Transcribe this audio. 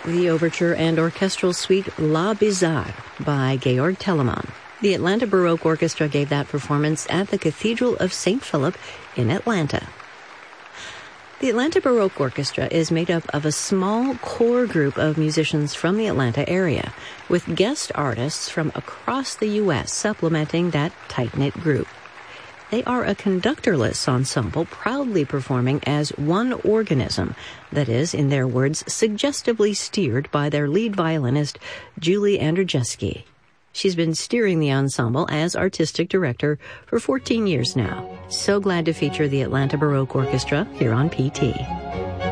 the overture and orchestral suite La Bizarre by Georg Telemann. The Atlanta Baroque Orchestra gave that performance at the Cathedral of St. Philip in Atlanta. The Atlanta Baroque Orchestra is made up of a small core group of musicians from the Atlanta area, with guest artists from across the U.S. supplementing that tight-knit group. They are a conductorless ensemble proudly performing as one organism, that is, in their words, suggestively steered by their lead violinist, Julie Andrzejewski. She's been steering the ensemble as artistic director for 14 years now. So glad to feature the Atlanta Baroque Orchestra here on PT.